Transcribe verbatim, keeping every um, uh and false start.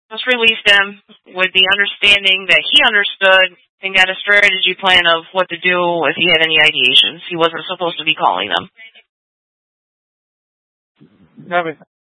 just released him with the understanding that he understood and got a strategy plan of what to do if he had any ideations. He wasn't supposed to be calling them. That was